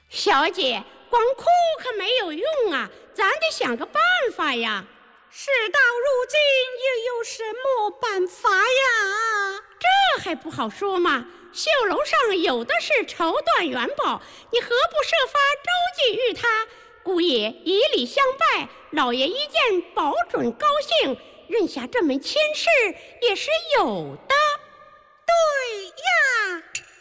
小姐，光哭可没有用啊，咱得想个办法呀。 事到如今，又有什么办法呀？ 这还不好说嘛。绣楼上有的是绸缎元宝，你何不设法周济于他？姑爷以礼相拜，老爷一见保准高兴，认下这门亲事也是有